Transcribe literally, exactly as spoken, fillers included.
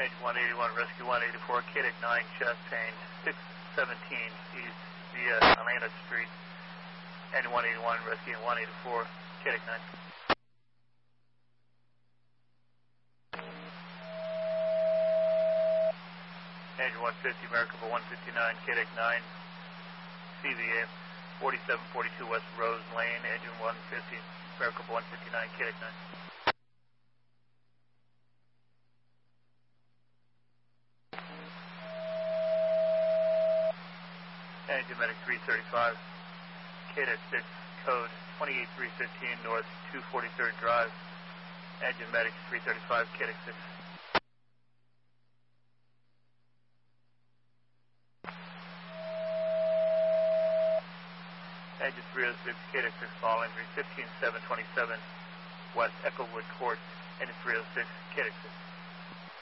Engine one eighty-one, Rescue one eighty-four, K D I C nine, chest pain, six seventeen East via Elena Street. Engine one eighty-one, Rescue one eighty-four, K D I C nine. Engine one fifty, Maricopa one fifty-nine, K D I C nine, C V A, forty-seven forty-two West Rose Lane, Engine one fifty, Maricopa one fifty-nine, K D I C nine. Engine Medic three thirty-five, K D I C six, code twenty-eight three fifteen North two forty-third Drive. Engine Medic three thirty-five, K D I C six. Engine three oh six, K D I C six, fall injury, fifteen seven twenty-seven West Echowood Court. Engine three oh six, K D I C six.